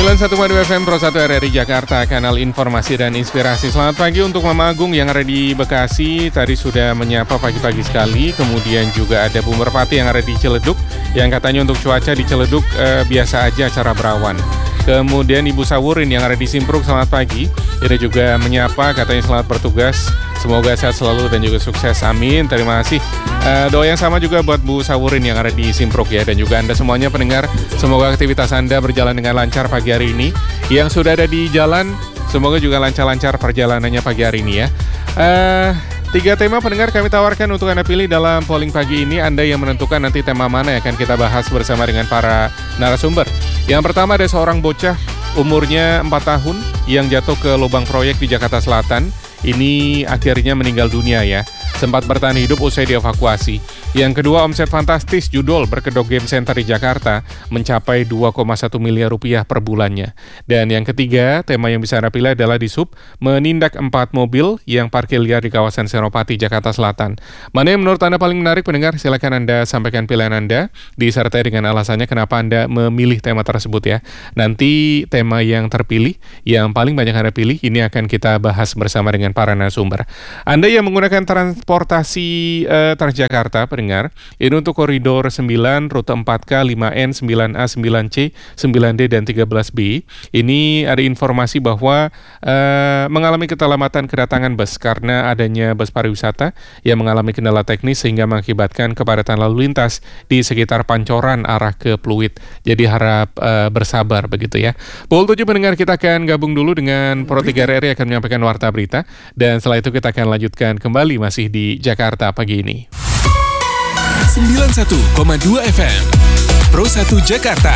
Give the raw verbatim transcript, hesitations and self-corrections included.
sembilan puluh satu koma dua F M Pro satu R R I Jakarta, kanal informasi dan inspirasi. Selamat pagi untuk Mama Agung yang ada di Bekasi. Tadi sudah menyapa pagi-pagi sekali. Kemudian juga ada Bu Merpati yang ada di Ciledug, yang katanya untuk cuaca di Ciledug eh, biasa aja, cara berawan. Kemudian Ibu Sawurin yang ada di Simpruk, selamat pagi. Dia juga menyapa, katanya selamat bertugas. Semoga sehat selalu dan juga sukses. Amin. Terima kasih. Uh, doa yang sama juga buat Bu Sawurin yang ada di Simpruk ya. Dan juga Anda semuanya pendengar, semoga aktivitas Anda berjalan dengan lancar pagi hari ini. Yang sudah ada di jalan, semoga juga lancar-lancar perjalanannya pagi hari ini ya. Uh, Tiga tema pendengar kami tawarkan untuk Anda pilih dalam polling pagi ini. Anda yang menentukan nanti tema mana yang akan kita bahas bersama dengan para narasumber. Yang pertama ada seorang bocah umurnya empat tahun yang jatuh ke lubang proyek di Jakarta Selatan. Ini akhirnya meninggal dunia ya. Sempat bertahan hidup usai dievakuasi. Yang kedua, omset fantastis judul berkedok game center di Jakarta mencapai dua koma satu miliar rupiah per bulannya. Dan yang ketiga, tema yang bisa Anda pilih adalah di sub menindak empat mobil yang parkir liar di kawasan Senopati, Jakarta Selatan. Mana yang menurut Anda paling menarik pendengar? Silakan Anda sampaikan pilihan Anda, disertai dengan alasannya kenapa Anda memilih tema tersebut ya. Nanti tema yang terpilih, yang paling banyak Anda pilih, ini akan kita bahas bersama dengan para narasumber. Anda yang menggunakan transportasi uh, Transjakarta pendengar, ini untuk koridor sembilan, rute empat K, lima N, sembilan A, sembilan C, sembilan D, dan tiga belas B. Ini ada informasi bahwa uh, mengalami keterlambatan kedatangan bus karena adanya bus pariwisata yang mengalami kendala teknis sehingga mengakibatkan kepadatan lalu lintas di sekitar Pancoran arah ke Pluit. Jadi harap uh, bersabar begitu ya. Pukul tujuh pendengar, kita akan gabung dulu dengan Pro tiga R R I akan menyampaikan warta berita. Dan setelah itu kita akan lanjutkan kembali masih di Jakarta pagi ini. sembilan puluh satu koma dua F M Pro satu Jakarta.